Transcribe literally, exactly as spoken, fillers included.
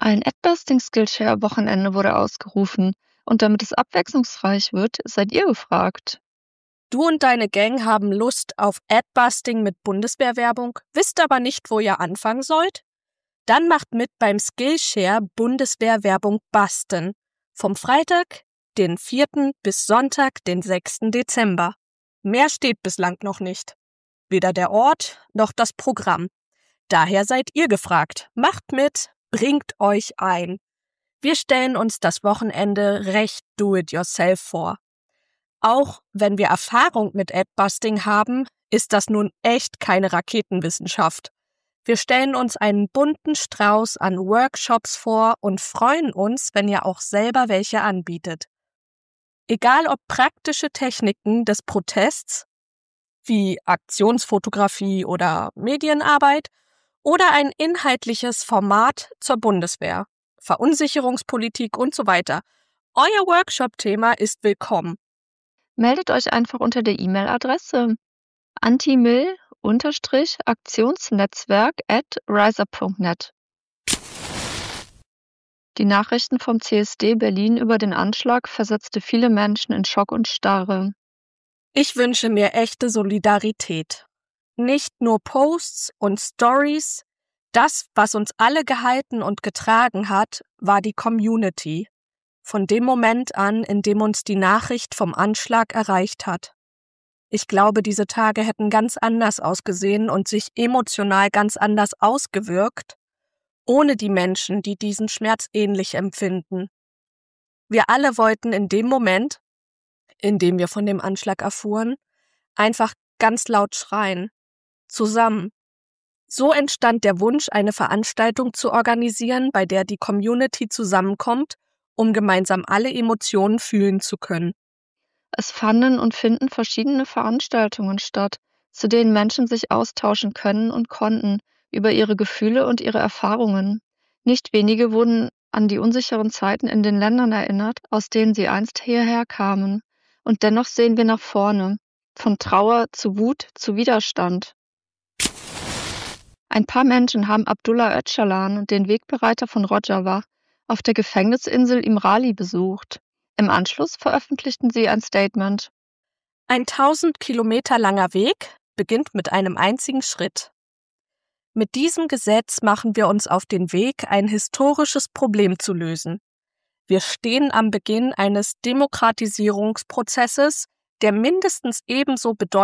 Ein Adbusting-Skillshare-Wochenende wurde ausgerufen und damit es abwechslungsreich wird, seid ihr gefragt. Du und deine Gang haben Lust auf Adbusting mit Bundeswehrwerbung, wisst aber nicht, wo ihr anfangen sollt? Dann macht mit beim Skillshare Bundeswehrwerbung Busten. Vom Freitag, den vierten bis Sonntag, den sechsten Dezember. Mehr steht bislang noch nicht. Weder der Ort noch das Programm. Daher seid ihr gefragt. Macht mit, bringt euch ein. Wir stellen uns das Wochenende recht do-it-yourself vor. Auch wenn wir Erfahrung mit Adbusting haben, ist das nun echt keine Raketenwissenschaft. Wir stellen uns einen bunten Strauß an Workshops vor und freuen uns, wenn ihr auch selber welche anbietet. Egal ob praktische Techniken des Protests, wie Aktionsfotografie oder Medienarbeit, oder ein inhaltliches Format zur Bundeswehr, Verunsicherungspolitik und so weiter. Euer Workshop-Thema ist willkommen. Meldet euch einfach unter der E-Mail-Adresse antimil-aktionsnetzwerk at riseup punkt net. Die Nachrichten vom C S D Berlin über den Anschlag versetzte viele Menschen in Schock und Starre. Ich wünsche mir echte Solidarität. Nicht nur Posts und Stories. Das, was uns alle gehalten und getragen hat, war die Community. Von dem Moment an, in dem uns die Nachricht vom Anschlag erreicht hat. Ich glaube, diese Tage hätten ganz anders ausgesehen und sich emotional ganz anders ausgewirkt, ohne die Menschen, die diesen Schmerz ähnlich empfinden. Wir alle wollten in dem Moment, in dem wir von dem Anschlag erfuhren, einfach ganz laut schreien. Zusammen. So entstand der Wunsch, eine Veranstaltung zu organisieren, bei der die Community zusammenkommt, um gemeinsam alle Emotionen fühlen zu können. Es fanden und finden verschiedene Veranstaltungen statt, zu denen Menschen sich austauschen können und konnten über ihre Gefühle und ihre Erfahrungen. Nicht wenige wurden an die unsicheren Zeiten in den Ländern erinnert, aus denen sie einst hierher kamen. Und dennoch sehen wir nach vorne, von Trauer zu Wut zu Widerstand. Ein paar Menschen haben Abdullah Öcalan, den Wegbereiter von Rojava, auf der Gefängnisinsel Imrali besucht. Im Anschluss veröffentlichten sie ein Statement. Ein tausend Kilometer langer Weg beginnt mit einem einzigen Schritt. Mit diesem Gesetz machen wir uns auf den Weg, ein historisches Problem zu lösen. Wir stehen am Beginn eines Demokratisierungsprozesses, der mindestens ebenso bedeutend